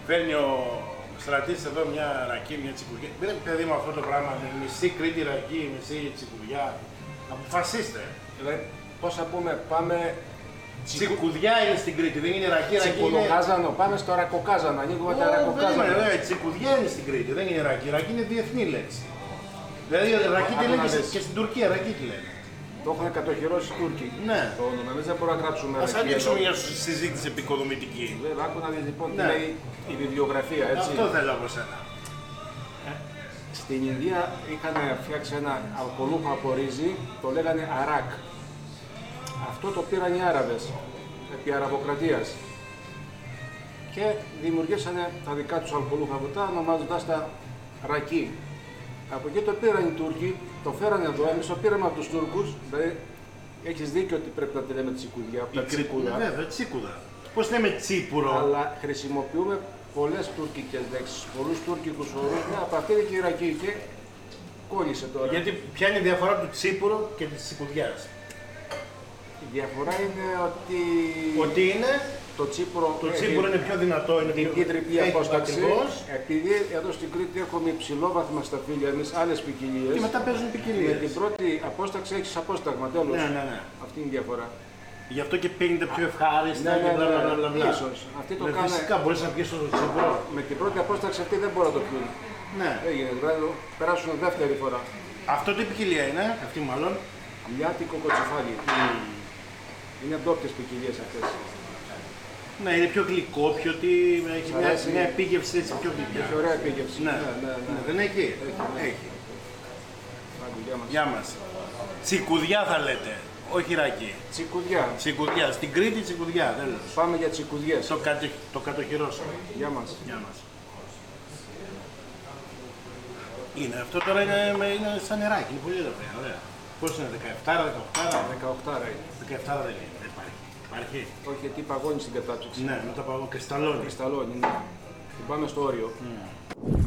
Φέρνει ο στρατής εδώ μια ρακή, μια τσικουδιά. Δεν είναι παιδί μου αυτό το πράγμα, μισή Κρήτη ρακή, μισή τσικουδιά. Αποφασίστε. Δηλαδή, πώς θα πούμε, πάμε. Τσικουδιά είναι στην Κρήτη, δεν είναι ρακή. Τσικουδοκάζανο, πάμε στο ρακοκάζανο. Ανοίγουμε τα ρακοκάζανα. Τσικουδιά είναι στην Κρήτη, δεν είναι ρακή. Ρακή είναι διεθνή λέξη. Δηλαδή ρακή τη λένε και στην Τουρκία, ρακή τη λένε. Το έχουν κατοχυρώσει οι Τούρκοι. Ναι. Το όνομα. Εμείς δεν μπορούμε να γράψουμε. Ας ανοίξουμε μια συζήτηση επικοδομητική. Βέβαια, άκου να δεις λοιπόν τι λέει η βιβλιογραφία, έτσι. Αυτό θέλω από σένα. Στην Ινδία είχαν φτιάξει ένα αλκοολούχο από ρύζι, το λέγανε αράκ. Αυτό το πήραν οι Άραβες επί Αραβοκρατίας και δημιουργήσανε τα δικά τους αλκοολούχα ποτά, ονομάζοντας τα ρακί. Από εκεί το πήραν οι Τούρκοι, το φέρανε εδώ, εμείς το πήραμε από τους Τούρκους, δηλαδή έχεις δίκιο ότι πρέπει να τη λέμε τσικουδιά, από τα τσίκουδα. Βέβαια, τσίκουδα. Πώς λέμε τσίπουρο. Αλλά χρησιμοποιούμε πολλές τουρκικές λέξεις, πολλούς τουρκικούς όρους, από αυτή είναι και η ρακί και κόλλησε τώρα. Γιατί ποια είναι η διαφορά του τσίπουρου και της τσικουδιάς. Η διαφορά είναι ότι. Ότι είναι. Το τσίπουρο είναι πιο δυνατό, είναι πιο τριπλή απόσταξη. Ακριβώς. Επειδή εδώ στην Κρήτη έχουμε υψηλόβαθμα σταφύλια, εμείς άλλες ποικιλίες. Και μετά παίζουν ποικιλίες. Με την πρώτη απόσταξη έχεις απόσταγμα, τέλος. Ναι. Αυτή είναι η διαφορά. Γι' αυτό και πίνετε πιο ευχάριστα και μπλα. Ίσως. Αυτή το κάνει. Φυσικά μπορείς να πιεις το τσίπουρο. Με την πρώτη απόσταξη αυτή δεν μπορεί να το πιούν. Ναι. Έγινε, δηλαδή περάσουν δεύτερη φορά. Αυτό τι ποικιλία είναι, αυτή μάλλον. Αμοιάτικο κοτσοφάλι. Είναι ντόπιες ποικιλίες αυτές. Ναι, είναι πιο γλυκό, πιο ότι έχει μια επίγευση έτσι πιο γλυκιά. Έχει ωραία επίγευση. Ναι. Δεν έχει. Έχει. Γεια μας. Τσικουδιά θα λέτε, όχι ρακί. Τσικουδιά. Τσικουδιά. Στην Κρήτη τσικουδιά, τέλος. Πάμε για τσικουδιές. Το κατοχυρώσαμε. Γεια μας. Γεια μας. Είναι, αυτό τώρα είναι σαν νεράκι, είναι πολύ ωραία. Πώς είναι, 17, 18? 18 είναι. 17 δεν είναι, δεν υπάρχει. Υπάρχει. Όχι, γιατί παγώνει στην κατάψυξη. Ναι, μετά παγώνει, κρυσταλλώνει. Κρυσταλλώνει, ναι. Την πάμε στο όριο.